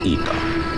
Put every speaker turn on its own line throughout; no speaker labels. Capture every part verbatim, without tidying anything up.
意的。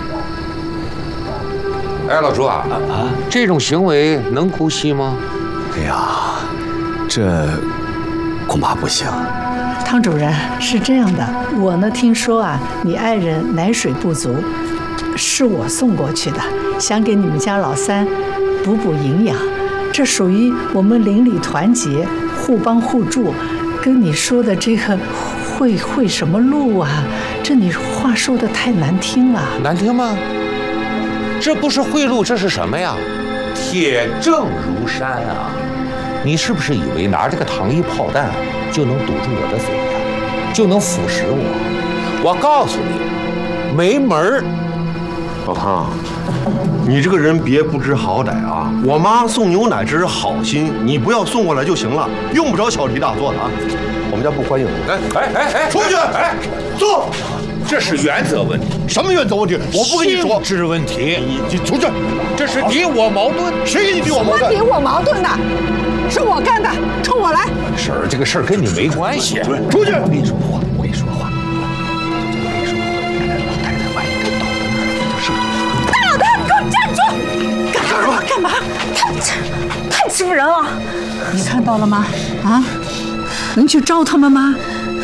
哎，老朱啊，啊，这种行为能姑息吗？
哎呀，这恐怕不行。
汤主任，是这样的，我呢听说啊，你爱人奶水不足，是我送过去的，想给你们家老三补补营养。这属于我们邻里团结、互帮互助。跟你说的这个贿贿什么赂啊？这你话说的太难听了。
难听吗？这不是贿赂，这是什么呀？铁证如山啊！你是不是以为拿这个糖衣炮弹就能堵住我的嘴呀，就能腐蚀我？我告诉你，没门儿！
老汤，你这个人别不知好歹啊！我妈送牛奶只是好心，你不要送过来就行了，用不着小题大做的啊！我们家不欢迎你。
哎哎哎哎，
出去！哎，走！
这是原则问题。
什么原则问题？我不跟你说。
性质问题。
你你出去！
这是敌我矛盾。
谁跟你敌我矛盾？
敌我矛盾的，是我干的，冲我来！
婶儿，这个事儿跟你没关系。
出去！
我跟你说话，我跟你说话。我跟你说话，老太太万一跟倒了那儿，就是
大老太，给我站住！干什么？干嘛？太太欺负人了！
你看到了吗？啊，能去招他们吗？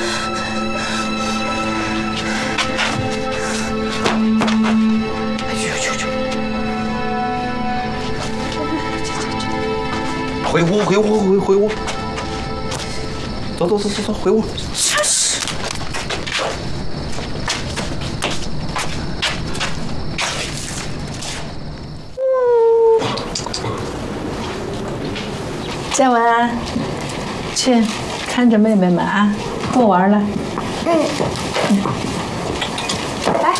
回屋，回屋，回回屋。走走走走走，回屋。
真是。
嘉文，去看着妹妹们啊，不玩了。
嗯。来。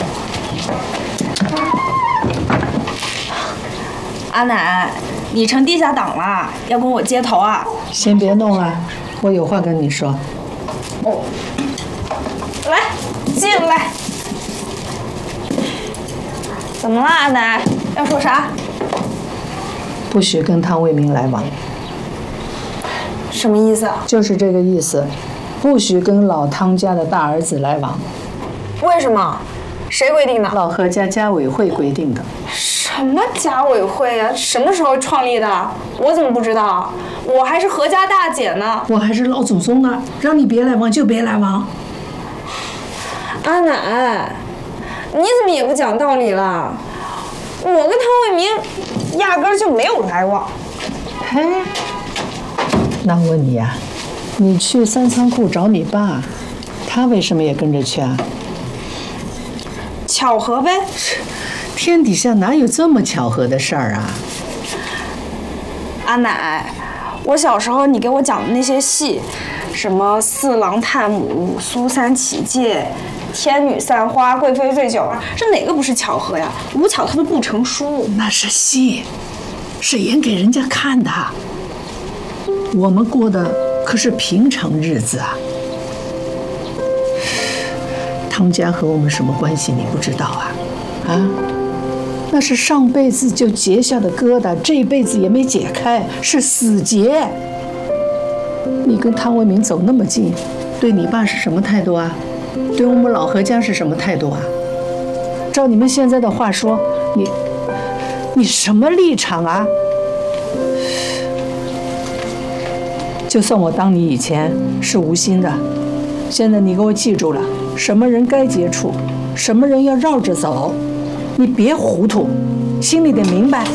阿奶，你成地下党了，要跟我接头啊？
先别弄了，我有话跟你说。
哦，来，进来。怎么了，阿奶？要说啥？
不许跟汤卫民来往。
什么意思啊？
就是这个意思，不许跟老汤家的大儿子来往。
为什么？谁规定的？
老何家家委会规定的。
什么家委会啊？什么时候创立的？我怎么不知道？我还是何家大姐呢。
我还是老祖宗呢，让你别来往就别来往。
阿奶，你怎么也不讲道理了？我跟汤卫民压根儿就没有来往。
嘿，那我问你呀、啊，你去三仓库找你爸，他为什么也跟着去啊？
巧合呗。
天底下哪有这么巧合的事儿啊？
阿奶，我小时候你给我讲的那些戏，什么四郎探母、苏三起解、天女散花、贵妃醉酒，这哪个不是巧合呀？无巧它都不成书。
那是戏，是演给人家看的。我们过的可是平常日子啊。汤家和我们什么关系？你不知道啊？啊？那是上辈子就结下的疙瘩，这辈子也没解开，是死结。你跟汤卫民走那么近，对你爸是什么态度啊？对我们老何家是什么态度啊？照你们现在的话说，你你什么立场啊？就算我当你以前是无心的，现在你给我记住了，什么人该接触，什么人要绕着走。你别糊涂，心里得明白。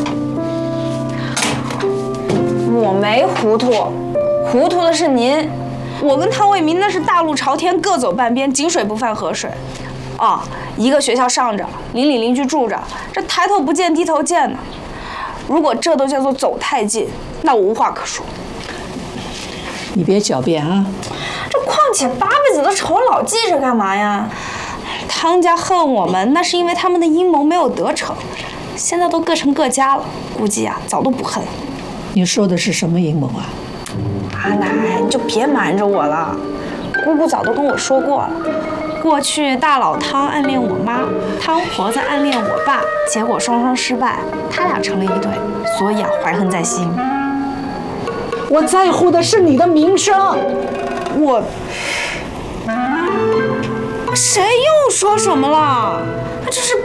我没糊涂，糊涂的是您。我跟汤卫民那是大路朝天，各走半边，井水不犯河水。哦，一个学校上着，邻里邻居住着，这抬头不见低头见呢。如果这都叫做走太近，那我无话可说。
你别狡辩啊！
这况且八辈子的仇老记着干嘛呀？汤家恨我们，那是因为他们的阴谋没有得逞，现在都各成各家了，估计啊早都不恨了。
你说的是什么阴谋啊？
阿奶，你就别瞒着我了，姑姑早都跟我说过了。过去大老汤暗恋我妈，汤婆子暗恋我爸，结果双双失败，他俩成了一对，所以啊怀恨在心。
我在乎的是你的名声。
我。谁又说什么了？ 这是